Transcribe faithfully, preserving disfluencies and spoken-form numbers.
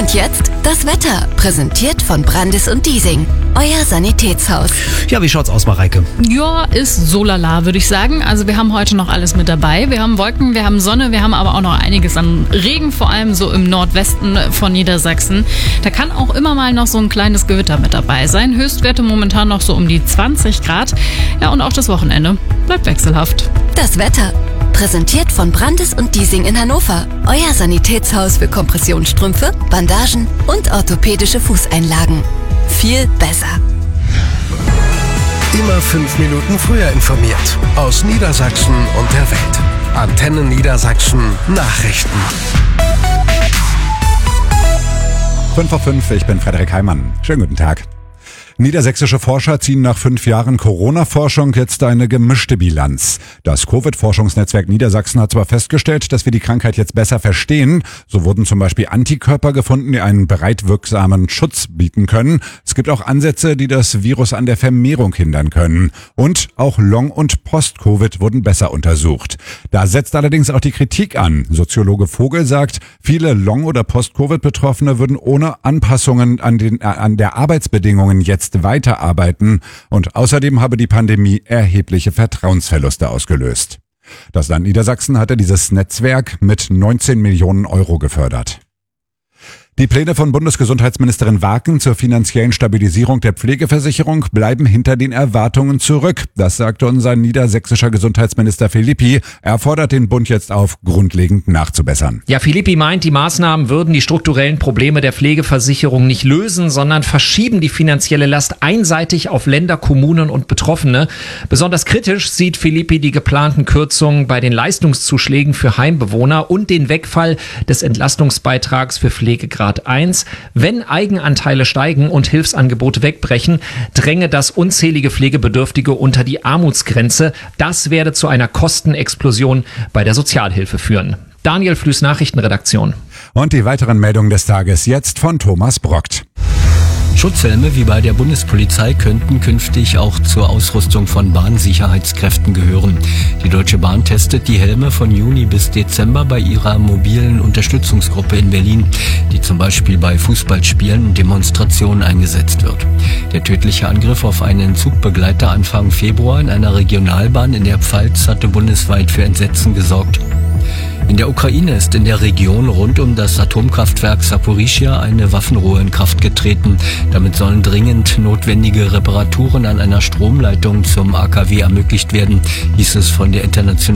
Und jetzt das Wetter, präsentiert von Brandis und Diesing, euer Sanitätshaus. Ja, wie schaut's aus, Mareike? Ja, ist so lala, würde ich sagen. Also wir haben heute noch alles mit dabei. Wir haben Wolken, wir haben Sonne, wir haben aber auch noch einiges an Regen, vor allem so im Nordwesten von Niedersachsen. Da kann auch immer mal noch so ein kleines Gewitter mit dabei sein. Höchstwerte momentan noch so um die zwanzig Grad. Ja, und auch das Wochenende bleibt wechselhaft. Das Wetter, präsentiert von Brandis und Diesing in Hannover, euer Sanitätshaus für Kompressionsstrümpfe, Bandagen und orthopädische Fußeinlagen. Viel besser. Immer fünf Minuten früher informiert. Aus Niedersachsen und der Welt. Antenne Niedersachsen Nachrichten. fünf vor fünf, ich bin Frederik Heimann. Schönen guten Tag. Niedersächsische Forscher ziehen nach fünf Jahren Corona-Forschung jetzt eine gemischte Bilanz. Das Covid-Forschungsnetzwerk Niedersachsen hat zwar festgestellt, dass wir die Krankheit jetzt besser verstehen. So wurden zum Beispiel Antikörper gefunden, die einen bereitwirksamen Schutz bieten können. Es gibt auch Ansätze, die das Virus an der Vermehrung hindern können. Und auch Long- und Post-Covid wurden besser untersucht. Da setzt allerdings auch die Kritik an. Soziologe Vogel sagt, viele Long- oder Post-Covid-Betroffene würden ohne Anpassungen an, den, an der Arbeitsbedingungen jetzt weiterarbeiten, und außerdem habe die Pandemie erhebliche Vertrauensverluste ausgelöst. Das Land Niedersachsen hatte dieses Netzwerk mit neunzehn Millionen Euro gefördert. Die Pläne von Bundesgesundheitsministerin Waken zur finanziellen Stabilisierung der Pflegeversicherung bleiben hinter den Erwartungen zurück. Das sagte unser niedersächsischer Gesundheitsminister Philippi. Er fordert den Bund jetzt auf, grundlegend nachzubessern. Ja, Philippi meint, die Maßnahmen würden die strukturellen Probleme der Pflegeversicherung nicht lösen, sondern verschieben die finanzielle Last einseitig auf Länder, Kommunen und Betroffene. Besonders kritisch sieht Philippi die geplanten Kürzungen bei den Leistungszuschlägen für Heimbewohner und den Wegfall des Entlastungsbeitrags für Pflegegrad eins. Wenn Eigenanteile steigen und Hilfsangebote wegbrechen, dränge das unzählige Pflegebedürftige unter die Armutsgrenze. Das werde zu einer Kostenexplosion bei der Sozialhilfe führen. Daniel Flüß, Nachrichtenredaktion. Und die weiteren Meldungen des Tages jetzt von Thomas Brockt. Schutzhelme wie bei der Bundespolizei könnten künftig auch zur Ausrüstung von Bahnsicherheitskräften gehören. Die Deutsche Bahn testet die Helme von Juni bis Dezember bei ihrer mobilen Unterstützungsgruppe in Berlin, die zum Beispiel bei Fußballspielen und Demonstrationen eingesetzt wird. Der tödliche Angriff auf einen Zugbegleiter Anfang Februar in einer Regionalbahn in der Pfalz hatte bundesweit für Entsetzen gesorgt. In der Ukraine ist in der Region rund um das Atomkraftwerk Saporischschja eine Waffenruhe in Kraft getreten. Damit sollen dringend notwendige Reparaturen an einer Stromleitung zum A K W ermöglicht werden, hieß es von der internationalen